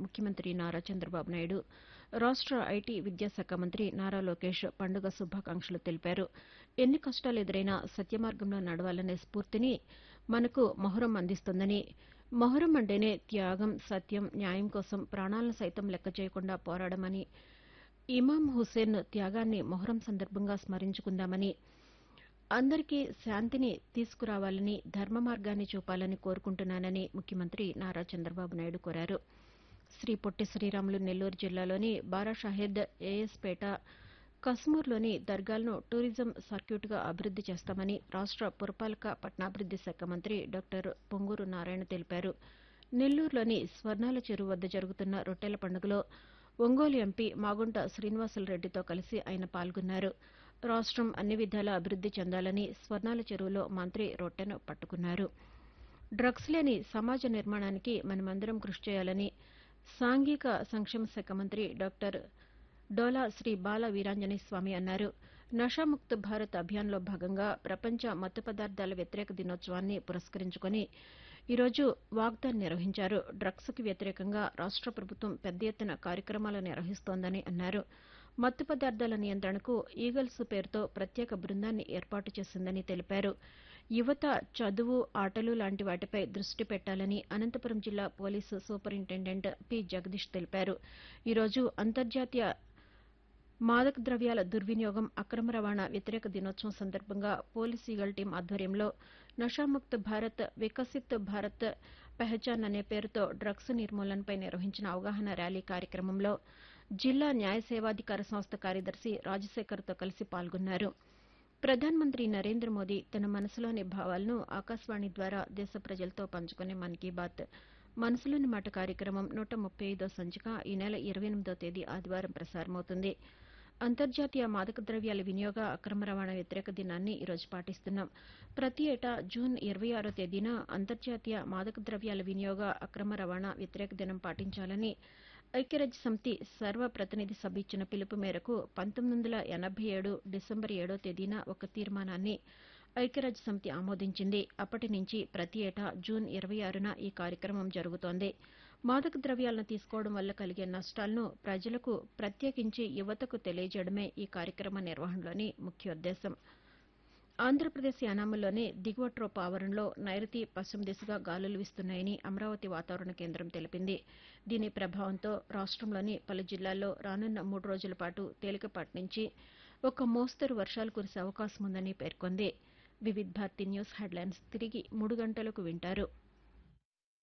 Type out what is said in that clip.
ముఖ్యమంత్రి నారా చంద్రబాబు నాయుడు. రాష్ట ఐటీ విద్యాశాఖ మంత్రి నారా లోకేష్ పండుగ శుభాకాంక్షలు తెలిపారు. ఎన్ని కష్టాలు ఎదురైనా సత్యమార్గంలో నడవాలనే స్ఫూర్తిని మనకు మొహర్రం అందిస్తోందని, మొహర్రం అంటేనే త్యాగం, సత్యం, న్యాయం కోసం ప్రాణాలను సైతం లెక్క చేయకుండా పోరాడమని, ఇమాం హుస్సేన్ త్యాగాన్ని మొహర్రం సందర్భంగా స్మరించుకుందామని, అందరికీ శాంతిని తీసుకురావాలని, ధర్మ మార్గాన్ని చూపాలని కోరుకుంటున్నానని ముఖ్యమంత్రి నారా చంద్రబాబు నాయుడు కోరారు. శ్రీ పొట్టి శ్రీరాములు నెల్లూరు జిల్లాలోని బారాషాహెద్, ఏఎస్పేట, కస్మూర్లోని దర్గాలను టూరిజం సర్క్యూట్గా అభివృద్ది చేస్తామని రాష్ట పురపాలక పట్టణాభివృద్ది శాఖ మంత్రి డాక్టర్ పొంగూరు నారాయణ తెలిపారు. నెల్లూరులోని స్వర్ణాల చెరువు వద్ద జరుగుతున్న రొట్టెల పండుగలో ఒంగోలు ఎంపీ మాగుంట శ్రీనివాసులురెడ్డితో కలిసి ఆయన పాల్గొన్నారు. రాష్టం అన్ని విధాలా అభివృద్ది చెందాలని స్వర్ణాల చెరువులో మంత్రి రొట్టెను పట్టుకున్నారు. డ్రగ్స్ లేని సమాజ నిర్మాణానికి మనమందరం కృషి చేయాలని సాంఘిక సంక్షేమ శాఖ మంత్రి డాక్టర్ డోలా శ్రీ బాల వీరాంజనేయ స్వామి అన్నారు. నషాముక్త్ భారత్ అభియాన్లో భాగంగా ప్రపంచ మత్తు పదార్థాల వ్యతిరేక దినోత్సవాన్ని పురస్కరించుకుని ఈరోజు వాక్దాన్ నిర్వహించారు. డ్రగ్స్కి వ్యతిరేకంగా రాష్ట ప్రభుత్వం పెద్ద ఎత్తున కార్యక్రమాలు నిర్వహిస్తోందని అన్నారు. మత్తు పదార్థాల నియంత్రణకు ఈగల్స్ పేరుతో ప్రత్యేక బృందాన్ని ఏర్పాటు చేసిందని తెలిపారు. యువత చదువు, ఆటలు లాంటి వాటిపై దృష్టి పెట్టాలని అనంతపురం జిల్లా పోలీసు సూపరింటెండెంట్ పి. జగదీష్ తెలిపారు. ఈరోజు అంతర్జాతీయ మాదక ద్రవ్యాల దుర్వినియోగం, అక్రమ రవాణా వ్యతిరేక దినోత్సవం సందర్భంగా పోలీస్ ఈగల్ టీం ఆధ్వర్యంలో నషాముక్త్ భారత్, వికసిత్ భారత్ పెహచాన్ అనే పేరుతో డ్రగ్స్ నిర్మూలనపై నిర్వహించిన అవగాహన ర్యాలీ కార్యక్రమంలో జిల్లా న్యాయ సేవాధికార సంస్థ కార్యదర్శి రాజశేఖర్తో కలిసి పాల్గొన్నారు. ప్రధానమంత్రి నరేంద్ర మోదీ తన మనసులోని భావాలను ఆకాశవాణి ద్వారా దేశ ప్రజలతో పంచుకునే మన్ కీ బాత్ మనసులోని మాట కార్యక్రమం 135వ సంచిక ఈ నెల 28వ తేదీ ఆదివారం ప్రసారమవుతుంది. అంతర్జాతీయ మాదక ద్రవ్యాల వినియోగ, అక్రమ రవాణా వ్యతిరేక దినాన్ని ఈరోజు పాటిస్తున్నాం. ప్రతి ఏటా జూన్ 26వ తేదీన అంతర్జాతీయ మాదక ద్రవ్యాల వినియోగ, అక్రమ రవాణా వ్యతిరేక దినం పాటించాలని ఐక్యరాజ్యసమితి సర్వప్రతినిధి సభ ఇచ్చిన పిలుపు మేరకు 1987 డిసెంబర్ 7వ తేదీన ఒక తీర్మానాన్ని ఐక్యరాజ్యసమితి ఆమోదించింది. అప్పటి నుంచి ప్రతి ఏటా జూన్ 26న ఈ కార్యక్రమం జరుగుతోంది. మాదక ద్రవ్యాలను తీసుకోవడం వల్ల కలిగే నష్టాలను ప్రజలకు, ప్రత్యేకించి యువతకు తెలియజేయడమే ఈ కార్యక్రమ నిర్వహణలోని ముఖ్యోద్దేశం. ఆంధ్రప్రదేశ్ యానాములోని దిగువ ట్రోప్ ఆవరణలో నైరుతి, పశ్చిమ దిశగా గాలులు వీస్తున్నాయని అమరావతి వాతావరణ కేంద్రం తెలిపింది. దీని ప్రభావంతో రాష్టంలోని పలు జిల్లాల్లో రానున్న 3 రోజుల పాటు తేలికపాటి నుంచి ఒక మోస్తరు వర్షాలు కురిసే అవకాశం ఉందని పేర్కొంది. వివిధ్ భారతి న్యూస్ హెడ్లైన్స్ తిరిగి 3 గంటలకు వింటారు.